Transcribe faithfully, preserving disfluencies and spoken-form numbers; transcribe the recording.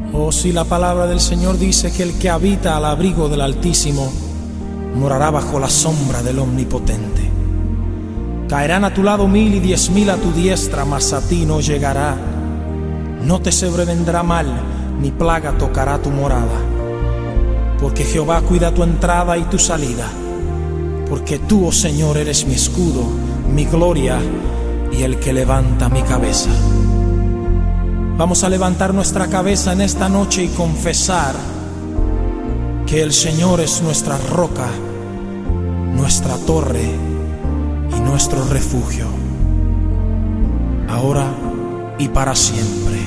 Oh, si la palabra del Señor dice que el que habita al abrigo del Altísimo morará bajo la sombra del Omnipotente. Caerán a tu lado mil y diez mil a tu diestra, mas a ti no llegará. No te sobrevendrá mal, ni plaga tocará tu morada. Porque Jehová cuida tu entrada y tu salida. Porque tú, oh Señor, eres mi escudo, mi gloria y el que levanta mi cabeza. Vamos a levantar nuestra cabeza en esta noche y confesar que el Señor es nuestra roca, nuestra torre y nuestro refugio, ahora y para siempre.